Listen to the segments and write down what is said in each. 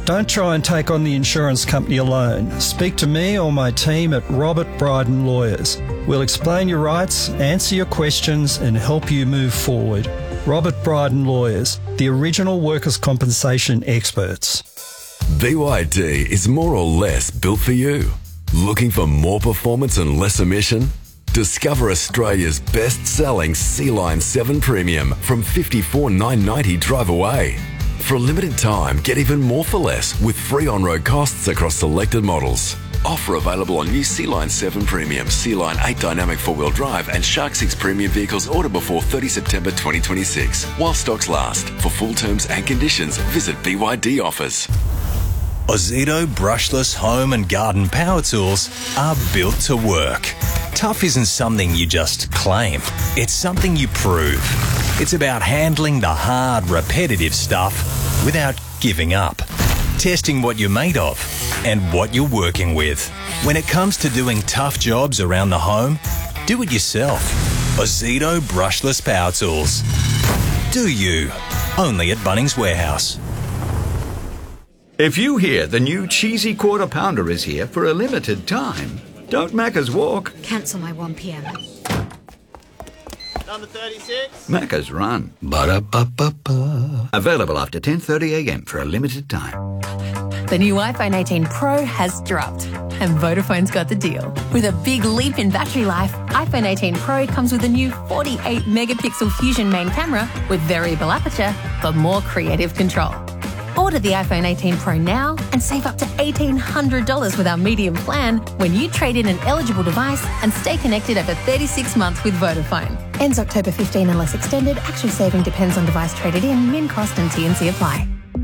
Don't try and take on the insurance company alone. Speak to me or my team at Robert Bryden Lawyers. We'll explain your rights, answer your questions and help you move forward. Robert Bryden Lawyers, the original workers' compensation experts. BYD is more or less built for you. Looking for more performance and less emission? Discover Australia's best-selling Sea-Line 7 Premium from $54,990 drive away. For a limited time, get even more for less with free on-road costs across selected models. Offer available on new Sea-Line 7 Premium, Sea-Line 8 Dynamic 4-wheel drive and Shark 6 Premium vehicles ordered before 30 September 2026. While stocks last. For full terms and conditions, visit BYD Offers. Ozito brushless home and garden power tools are built to work. Tough isn't something you just claim. It's something you prove. It's about handling the hard, repetitive stuff without giving up. Testing what you're made of and what you're working with. When it comes to doing tough jobs around the home, do it yourself. Ozito brushless power tools. Do you? Only at Bunnings Warehouse. If you hear the new cheesy quarter pounder is here for a limited time, don't Macca's walk. Cancel my 1pm. Number 36. Macca's run. Ba-da-ba-ba-ba. Available after 10:30am for a limited time. The new iPhone 18 Pro has dropped, and Vodafone's got the deal. With a big leap in battery life, iPhone 18 Pro comes with a new 48-megapixel Fusion main camera with variable aperture for more creative control. Order the iPhone 18 Pro now and save up to $1,800 with our medium plan when you trade in an eligible device and stay connected over 36 months with Vodafone. Ends October 15 unless extended. Actual saving depends on device traded in. Min cost and T&C apply.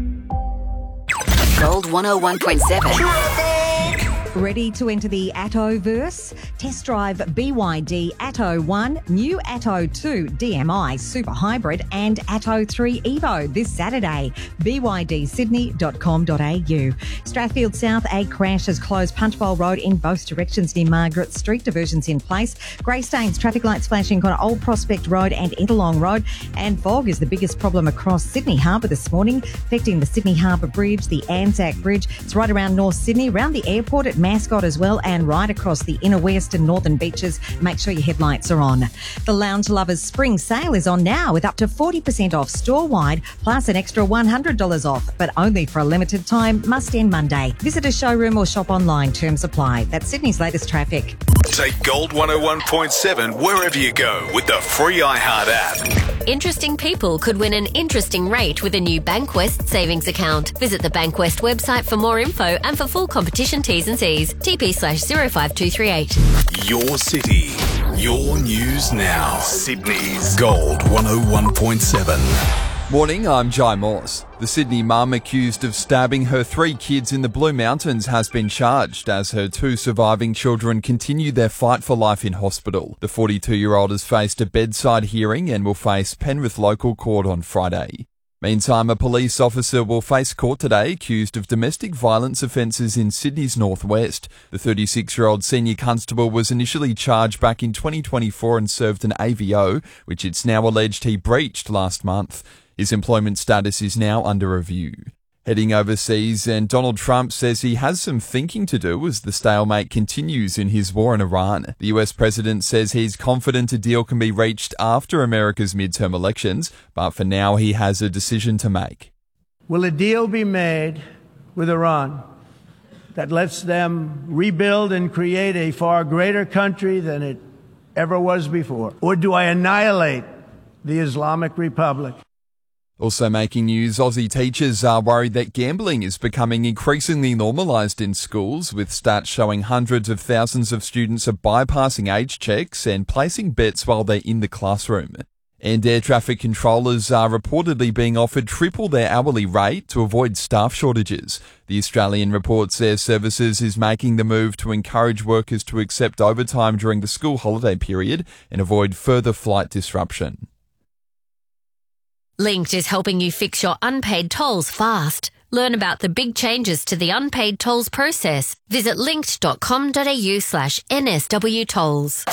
Gold 101.7. Ready to enter the Atto-verse? Test drive BYD Atto 1, new Atto 2 DMI Super Hybrid and Atto 3 Evo this Saturday. BYDSydney.com.au. Strathfield South, a crash has closed Punchbowl Road in both directions near Margaret Street. Diversions in place. Greystanes, traffic lights flashing on Old Prospect Road and Ettalong Road. And fog is the biggest problem across Sydney Harbour this morning, affecting the Sydney Harbour Bridge, the Anzac Bridge. It's right around North Sydney, around the airport at Mascot as well, and right across the inner west and northern beaches. Make sure your headlights are on. The Lounge Lovers Spring Sale is on now with up to 40% off store-wide, plus an extra $100 off, but only for a limited time. Must end Monday. Visit a showroom or shop online. Terms apply. That's Sydney's latest traffic. Take Gold 101.7 wherever you go with the free iHeart app. Interesting people could win an interesting rate with a new Bankwest savings account. Visit the Bankwest website for more info and for full competition T's and C's. TP/05238. Your city, your news now. Sydney's Gold 101.7. Morning, I'm Jai Morse. The Sydney mum accused of stabbing her 3 kids in the Blue Mountains has been charged as her 2 surviving children continue their fight for life in hospital. The 42-year-old has faced a bedside hearing and will face Penrith Local Court on Friday. Meantime, a police officer will face court today accused of domestic violence offences in Sydney's northwest. The 36-year-old senior constable was initially charged back in 2024 and served an AVO, which it's now alleged he breached last month. His employment status is now under review. Heading overseas, and Donald Trump says he has some thinking to do as the stalemate continues in his war in Iran. The US president says he's confident a deal can be reached after America's midterm elections, but for now he has a decision to make. Will a deal be made with Iran that lets them rebuild and create a far greater country than it ever was before? Or do I annihilate the Islamic Republic? Also making news, Aussie teachers are worried that gambling is becoming increasingly normalised in schools, with stats showing hundreds of thousands of students are bypassing age checks and placing bets while they're in the classroom. And air traffic controllers are reportedly being offered triple their hourly rate to avoid staff shortages. The Australian reports Air Services is making the move to encourage workers to accept overtime during the school holiday period and avoid further flight disruption. Linked is helping you fix your unpaid tolls fast. Learn about the big changes to the unpaid tolls process. Visit linked.com.au/NSW tolls.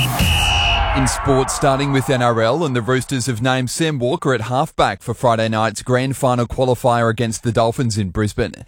In sports, starting with NRL, and the Roosters have named Sam Walker at halfback for Friday night's grand final qualifier against the Dolphins in Brisbane.